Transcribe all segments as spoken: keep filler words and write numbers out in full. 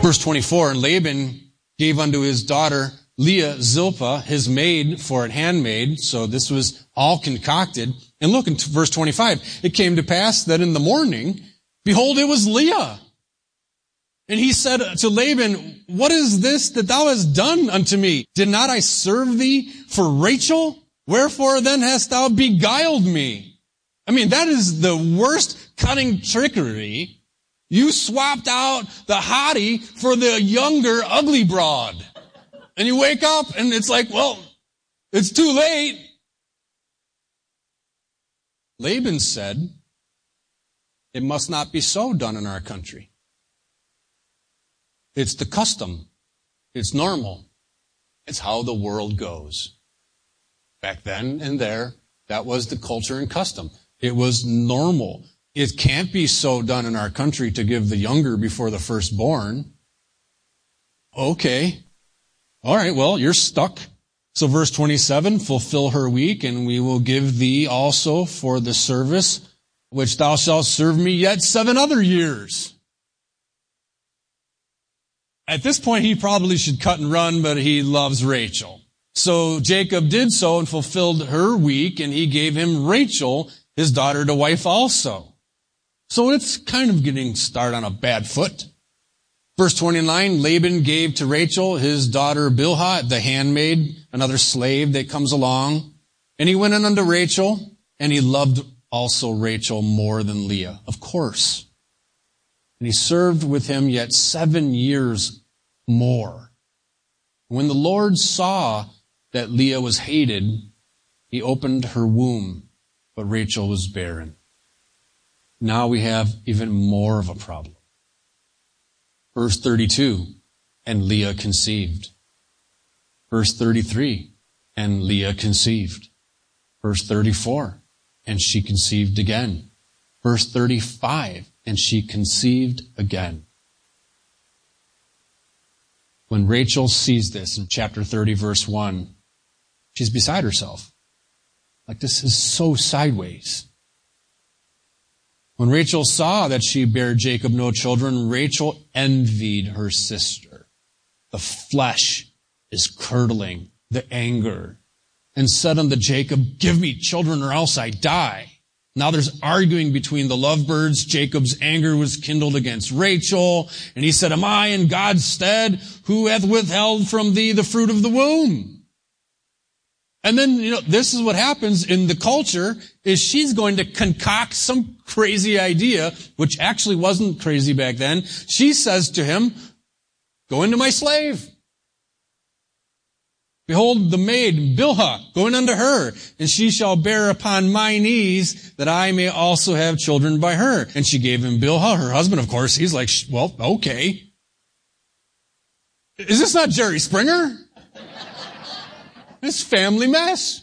Verse twenty-four, and Laban gave unto his daughter Leah Zilpah, his maid, for an handmaid. So this was all concocted. And look in verse twenty-five. It came to pass that in the morning, behold, it was Leah. And he said to Laban, what is this that thou hast done unto me? Did not I serve thee for Rachel? Wherefore then hast thou beguiled me? I mean, that is the worst cunning trickery. You swapped out the hottie for the younger, ugly broad. And you wake up and it's like, well, it's too late. Laban said, it must not be so done in our country. It's the custom. It's normal. It's how the world goes. Back then and there, that was the culture and custom. It was normal. It can't be so done in our country to give the younger before the firstborn. Okay. All right, well, you're stuck. So verse twenty-seven, fulfill her week, and we will give thee also for the service which thou shalt serve me yet seven other years. At this point, he probably should cut and run, but he loves Rachel. So Jacob did so and fulfilled her week, and he gave him Rachel, his daughter, to wife also. So it's kind of getting started on a bad foot. Verse twenty-nine, Laban gave to Rachel his daughter Bilhah, the handmaid, another slave that comes along. And he went in unto Rachel, and he loved also Rachel more than Leah, of course. And he served with him yet seven years more. When the Lord saw that Leah was hated, he opened her womb, but Rachel was barren. Now we have even more of a problem. Verse thirty-two, and Leah conceived. Verse thirty-three, and Leah conceived. Verse thirty-four, and she conceived again. Verse thirty-five, and she conceived again. When Rachel sees this in chapter thirty, verse one, she's beside herself. Like, this is so sideways. When Rachel saw that she bare Jacob no children, Rachel envied her sister. The flesh is curdling, the anger, and said unto Jacob, give me children or else I die. Now there's arguing between the lovebirds. Jacob's anger was kindled against Rachel, and he said, am I in God's stead, who hath withheld from thee the fruit of the womb? And then, you know, this is what happens in the culture, is she's going to concoct some crazy idea, which actually wasn't crazy back then. She says to him, go into my slave. Behold, the maid, Bilhah, go in unto her, and she shall bear upon my knees, that I may also have children by her. And she gave him Bilhah, her husband, of course. He's like, well, okay. Is this not Jerry Springer? This family mess.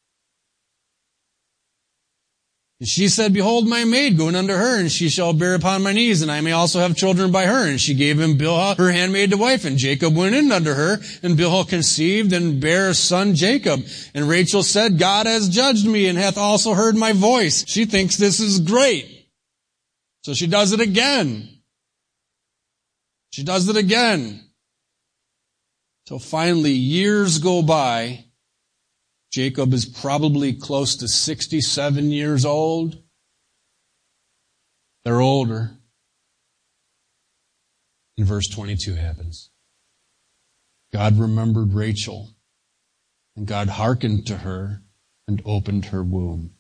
And she said, behold, my maid, go in unto her, and she shall bear upon my knees, and I may also have children by her. And she gave him Bilhah, her handmaid, to wife. And Jacob went in unto her, and Bilhah conceived, and bare a son, Jacob. And Rachel said, God has judged me, and hath also heard my voice. She thinks this is great. So she does it again. She does it again. So finally, years go by. Jacob is probably close to sixty-seven years old. They're older. And verse twenty-two happens. God remembered Rachel, and God hearkened to her and opened her womb.